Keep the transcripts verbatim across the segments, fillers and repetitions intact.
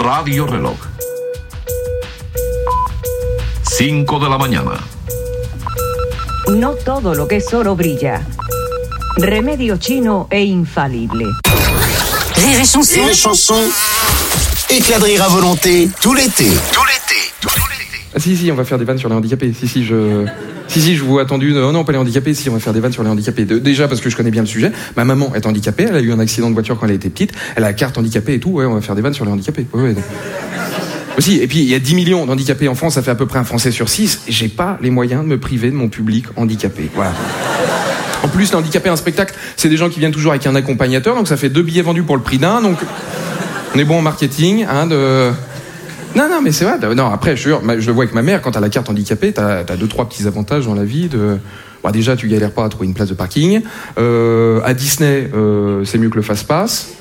Radio Reloj. cinco de la mañana. No todo lo que es oro brilla. Remedio chino e infalible. Rire et chanson. Rire et chanson. Éclat de rire à volonté, tout l'été. Tout l'été. Tout l'été. Ah si, si, on va faire des vannes sur les handicapés. Si, si, je... Si, si, je vous ai attendu. Non, non, pas les handicapés. Si, on va faire des vannes sur les handicapés. De, déjà, parce que je connais bien le sujet. Ma maman est handicapée. Elle a eu un accident de voiture quand elle était petite. Elle a la carte handicapée et tout. Ouais, on va faire des vannes sur les handicapés. Ouais, ouais. Aussi, et puis, il y a dix millions d'handicapés en France. Ça fait à peu près un Français sur six. J'ai pas les moyens de me priver de mon public handicapé. Voilà. En plus, les handicapés, un spectacle, c'est des gens qui viennent toujours avec un accompagnateur. Donc, ça fait deux billets vendus pour le prix d'un. Donc, on est bon en marketing, hein, de... Non, non, mais c'est vrai. Non, après, je, je le vois avec ma mère, quand t'as la carte handicapée, t'as, t'as deux, trois petits avantages dans la vie. De... Bon, déjà, tu galères pas à trouver une place de parking. Euh, à Disney, euh, c'est mieux que le fast-pass.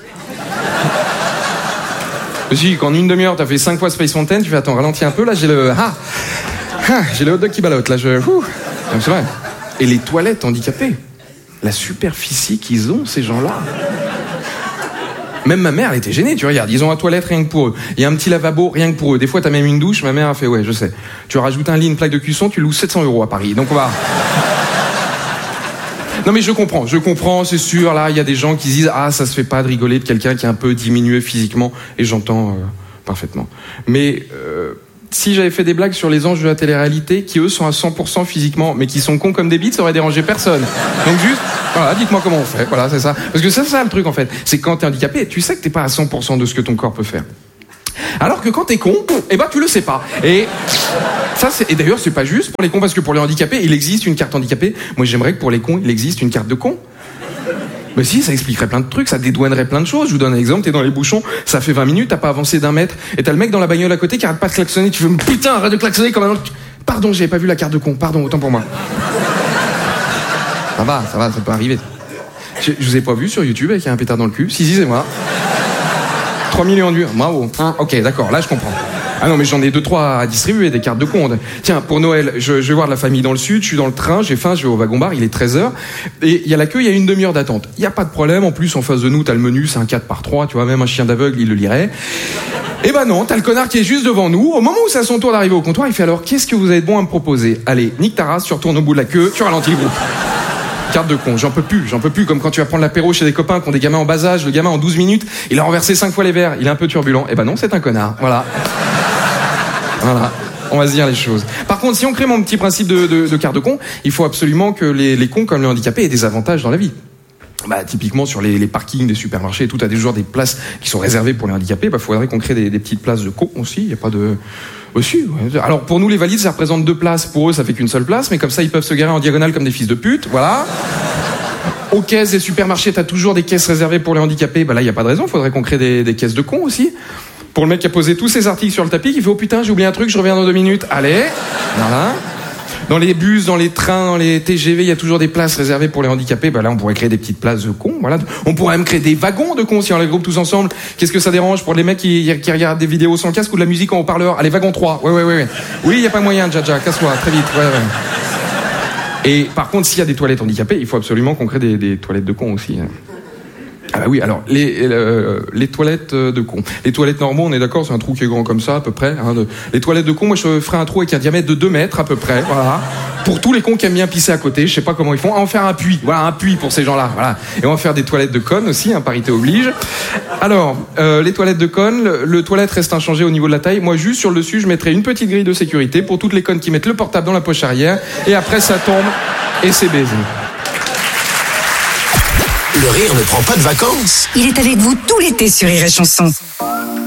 Aussi, quand en une demi-heure, t'as fait cinq fois Space Mountain, tu fais, attends, ralentis un peu, là, j'ai le... Ah, ah j'ai le hot dog qui ballotte, là, je... Ouh. Non, c'est vrai. Et les toilettes handicapées, la superficie qu'ils ont, ces gens-là... Même ma mère, elle était gênée, tu regardes. Ils ont un toilette rien que pour eux. Il y a un petit lavabo rien que pour eux. Des fois, t'as même une douche. Ma mère a fait, ouais, je sais. Tu rajoutes un lit, une plaque de cuisson, tu loues sept cents euros à Paris. Donc on va... Non mais je comprends, je comprends, c'est sûr. Là, il y a des gens qui se disent, ah, ça se fait pas de rigoler de quelqu'un qui est un peu diminué physiquement. Et j'entends euh, parfaitement. Mais... Euh... Si j'avais fait des blagues sur les anges de la télé-réalité qui, eux, sont à cent pour cent physiquement, mais qui sont cons comme des bites, ça aurait dérangé personne. Donc juste, voilà, dites-moi comment on fait. Voilà, c'est ça. Parce que c'est ça le truc, en fait. C'est quand t'es handicapé, tu sais que t'es pas à cent pour cent de ce que ton corps peut faire. Alors que quand t'es con, eh ben, tu le sais pas. Et ça, c'est, et d'ailleurs, c'est pas juste pour les cons, parce que pour les handicapés, il existe une carte handicapée. Moi, j'aimerais que pour les cons, il existe une carte de con. Mais si, ça expliquerait plein de trucs, ça dédouanerait plein de choses. Je vous donne un exemple, t'es dans les bouchons, ça fait vingt minutes, t'as pas avancé d'un mètre, et t'as le mec dans la bagnole à côté qui arrête pas de klaxonner, tu fais putain, arrête de klaxonner comme un autre. Pardon, j'avais pas vu la carte de con, pardon, autant pour moi. Ça va, ça va, ça peut arriver. Je, je vous ai pas vu sur YouTube avec un pétard dans le cul. Si, si, c'est moi. trois millions de vues, bravo. Hein, ok, d'accord, là je comprends. Ah non, mais j'en ai deux, trois à distribuer, des cartes de compte. Tiens, pour Noël, je, je vais voir de la famille dans le sud, je suis dans le train, j'ai faim, je vais au wagon-bar, il est treize heures, et il y a la queue, il y a une demi-heure d'attente. Il y a pas de problème, en plus, en face de nous, t'as le menu, c'est un quatre par trois, tu vois, même un chien d'aveugle, il le lirait. Eh ben non, t'as le connard qui est juste devant nous, au moment où c'est à son tour d'arriver au comptoir, il fait alors, qu'est-ce que vous avez de bon à me proposer? Allez, nique ta race, tu retournes au bout de la queue, tu ralentis le groupe. Carte de con, j'en peux plus, j'en peux plus, comme quand tu vas prendre l'apéro chez des copains qui ont des gamins en bas âge, le gamin en douze minutes, il a renversé cinq fois les verres, il est un peu turbulent. Eh ben non, c'est un connard, voilà. Voilà, on va se dire les choses. Par contre, si on crée mon petit principe de, de, de carte de con, il faut absolument que les, les cons comme les handicapés aient des avantages dans la vie. Bah, typiquement sur les, les parkings des supermarchés et tout, t'as toujours des places qui sont réservées pour les handicapés. Bah, faudrait qu'on crée des, des petites places de cons aussi. Il y a pas de aussi. Ouais. Alors pour nous les valides, ça représente deux places. Pour eux, ça fait qu'une seule place, mais comme ça, ils peuvent se garer en diagonale comme des fils de pute. Voilà. Aux caisses des supermarchés, t'as toujours des caisses réservées pour les handicapés. Bah là, il y a pas de raison. Faudrait qu'on crée des, des caisses de cons aussi. Pour le mec qui a posé tous ses articles sur le tapis, qui fait oh putain, j'ai oublié un truc, je reviens dans deux minutes. Allez, voilà. Dans les bus, dans les trains, dans les T G V, il y a toujours des places réservées pour les handicapés. Bah là, on pourrait créer des petites places de cons. Voilà. On pourrait même créer des wagons de cons si on les groupe tous ensemble. Qu'est-ce que ça dérange pour les mecs qui, qui regardent des vidéos sans casque ou de la musique en haut-parleur? Allez, wagon trois. Ouais, ouais, ouais, ouais. Oui, il y a pas moyen, Jaja, casse-toi, très vite. Ouais, ouais. Et par contre, s'il y a des toilettes handicapées, il faut absolument qu'on crée des, des toilettes de cons aussi. Ah bah oui, alors les euh, les toilettes de cons. Les toilettes normaux, on est d'accord, c'est un trou qui est grand comme ça à peu près. Hein, de... Les toilettes de cons, moi je ferais un trou avec un diamètre de deux mètres à peu près, voilà. Pour tous les cons qui aiment bien pisser à côté, je sais pas comment ils font. On va en faire un puits, voilà, un puits pour ces gens-là, voilà. Et on va faire des toilettes de connes aussi, hein, parité oblige. Alors, euh, les toilettes de connes, le, le toilette reste inchangé au niveau de la taille. Moi, juste sur le dessus, je mettrais une petite grille de sécurité pour toutes les connes qui mettent le portable dans la poche arrière. Et après, ça tombe et c'est baisé. Le rire ne prend pas de vacances. Il est avec vous tout l'été sur Rire et Chanson.